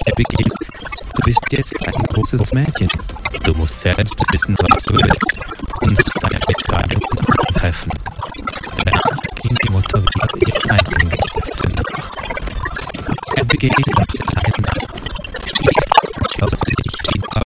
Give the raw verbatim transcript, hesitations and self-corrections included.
Abigail, du bist jetzt ein großes Mädchen. Du musst selbst wissen, was du willst und deine Entscheidung treffen. Danach ging die Mutter wieder ihren eigenen Geschäften nach. Abigail dachte lange nach. Schließlich schloss